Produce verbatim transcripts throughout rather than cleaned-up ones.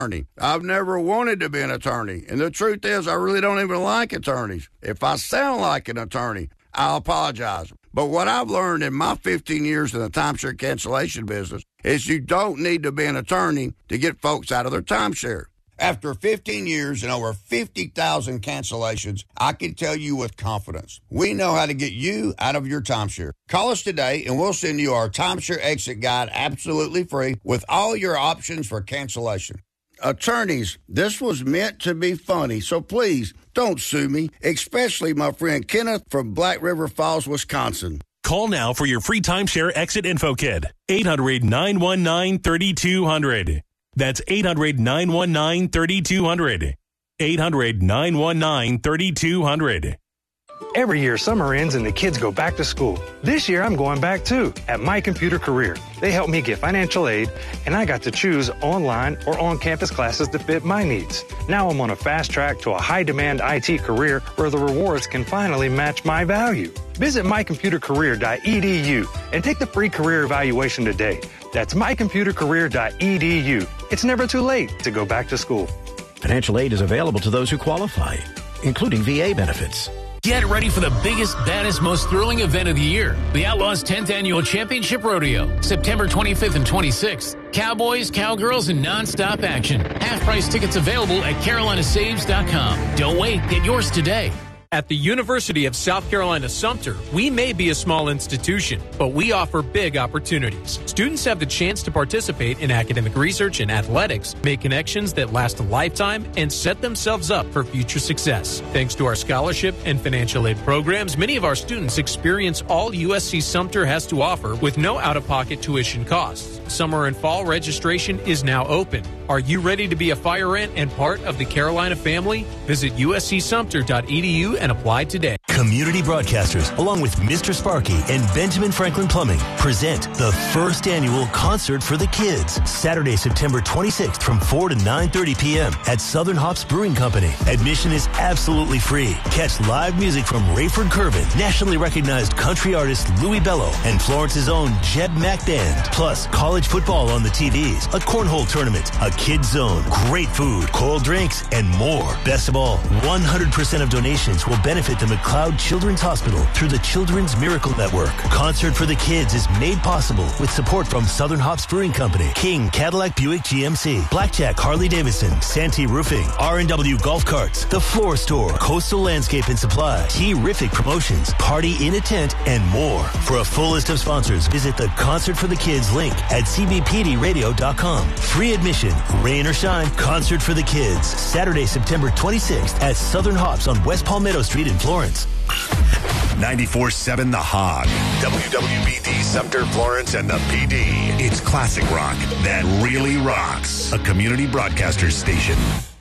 attorney. I've never wanted to be an attorney. And the truth is, I really don't even like attorneys. If I sound like an attorney, I'll apologize. But what I've learned in my fifteen years in the timeshare cancellation business is you don't need to be an attorney to get folks out of their timeshare. After fifteen years and over fifty thousand cancellations, I can tell you with confidence, we know how to get you out of your timeshare. Call us today and we'll send you our timeshare exit guide absolutely free with all your options for cancellation. Attorneys, this was meant to be funny, so please don't sue me, especially my friend Kenneth from Black River Falls, Wisconsin. Call now for your free timeshare exit info kit. eight hundred, nine one nine, three two zero zero. That's eight hundred, nine one nine, three two zero zero. eight hundred, nine one nine, three two zero zero. Every year, summer ends and the kids go back to school. This year, I'm going back too, at My Computer Career. They helped me get financial aid, and I got to choose online or on-campus classes that fit my needs. Now I'm on a fast track to a high-demand I T career where the rewards can finally match my value. Visit my computer career dot e d u and take the free career evaluation today. That's my computer career dot e d u. It's never too late to go back to school. Financial aid is available to those who qualify, including V A benefits. Get ready for the biggest, baddest, most thrilling event of the year. The Outlaws tenth Annual Championship Rodeo, September twenty-fifth and twenty-sixth. Cowboys, cowgirls, and nonstop action. Half-price tickets available at carolina saves dot com. Don't wait. Get yours today. At the University of South Carolina Sumter, we may be a small institution, but we offer big opportunities. Students have the chance to participate in academic research and athletics, make connections that last a lifetime, and set themselves up for future success. Thanks to our scholarship and financial aid programs, many of our students experience all U S C Sumter has to offer with no out-of-pocket tuition costs. Summer and fall registration is now open. Are you ready to be a fire ant and part of the Carolina family? Visit u s c sumter dot e d u and apply today. Community Broadcasters, along with Mister Sparky and Benjamin Franklin Plumbing, present the first annual Concert for the Kids, Saturday, September twenty-sixth from four to nine thirty p.m. at Southern Hops Brewing Company. Admission is absolutely free. Catch live music from Rayford Curvin, nationally recognized country artist Louis Bello, and Florence's own Jed Mack Band. Plus, college football on the T Vs, a cornhole tournament, a kids zone, great food, cold drinks, and more. Best of all, one hundred percent of donations will benefit the McLeod Children's Hospital through the Children's Miracle Network. Concert for the Kids is made possible with support from Southern Hops Brewing Company, King Cadillac Buick G M C, Blackjack Harley Davidson, Santee Roofing, R and W Golf Carts, The Floor Store, Coastal Landscape and Supply, T-Rific Promotions, Party in a Tent, and more. For a full list of sponsors, visit the Concert for the Kids link at c b p d radio dot com. Free admission, rain or shine, Concert for the Kids, Saturday, September twenty-sixth at Southern Hops on West Palmetto Street in Florence. ninety-four seven The Hog. W W B D Sumter, Florence, and the P D. It's classic rock that really rocks. A community broadcaster station.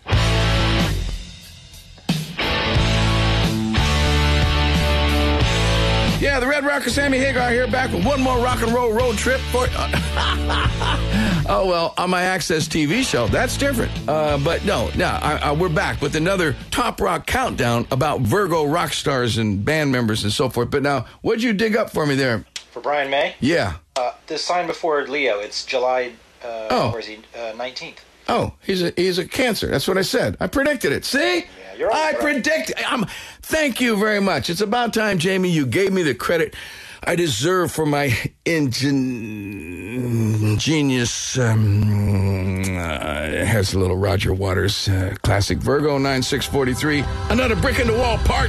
Yeah, the Red Rocker Sammy Hagar here, back with one more rock and roll road trip for... oh, well, on my Access T V show. That's different. Uh, but no, no, I, I, we're back with another Top Rock countdown about Virgo rock stars and band members and so forth. But now, what'd you dig up for me there? For Brian May? Yeah. Uh, the sign before Leo, it's July, uh, oh. where is he, uh, nineteenth. Oh, he's a he's a Cancer. That's what I said. I predicted it. See? Yeah, you're I right. predict. I'm. Thank you very much. It's about time, Jamie, you gave me the credit I deserve for my ingen- genius. Um, uh, it has a little Roger Waters uh, classic Virgo nine six forty-three. Another brick in the wall part